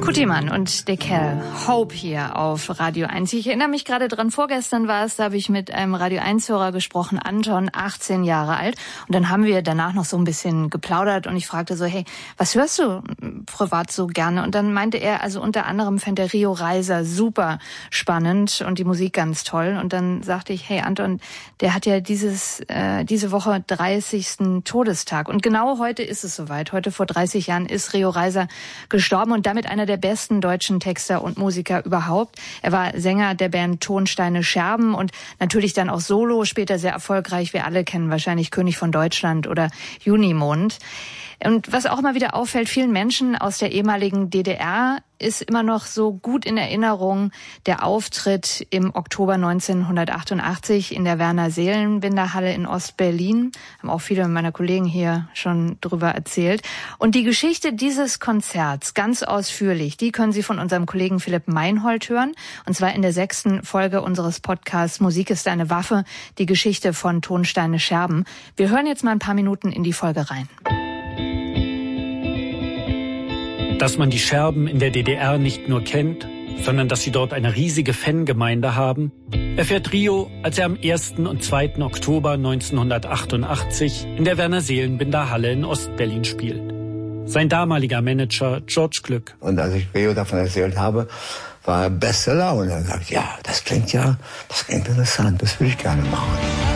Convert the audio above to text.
Kutimann und De Kell, Hope hier auf Radio 1. Ich erinnere mich gerade dran, vorgestern war es, da habe ich mit einem Radio 1-Hörer gesprochen, Anton, 18 Jahre alt. Und dann haben wir danach noch so ein bisschen geplaudert und ich fragte so, hey, was hörst du privat so gerne? Und dann meinte er, also unter anderem fand er Rio Reiser super spannend und die Musik ganz toll. Und dann sagte ich, hey Anton, der hat ja diese Woche 30. Todestag. Und genau heute ist es soweit. Heute vor 30 Jahren ist Rio Reiser gestorben und damit einer der besten deutschen Texter und Musiker überhaupt. Er war Sänger der Band Tonsteine Scherben und natürlich dann auch solo, später sehr erfolgreich. Wir alle kennen wahrscheinlich König von Deutschland oder Junimond. Und was auch mal wieder auffällt, vielen Menschen aus der ehemaligen DDR ist immer noch so gut in Erinnerung der Auftritt im Oktober 1988 in der Werner-Seelenbinder-Halle in Ost-Berlin. Haben auch viele meiner Kollegen hier schon drüber erzählt. Und die Geschichte dieses Konzerts, ganz ausführlich, die können Sie von unserem Kollegen Philipp Meinhold hören. Und zwar in der 6. Folge unseres Podcasts Musik ist eine Waffe, die Geschichte von Tonsteine Scherben. Wir hören jetzt mal ein paar Minuten in die Folge rein. Dass man die Scherben in der DDR nicht nur kennt, sondern dass sie dort eine riesige Fangemeinde haben, erfährt Rio, als er am 1. und 2. Oktober 1988 in der Werner-Seelenbinder-Halle in Ostberlin spielt. Sein damaliger Manager George Glück. Und als ich Rio davon erzählt habe, war er bester Laune. Er sagt, ja, das klingt interessant, das würde ich gerne machen.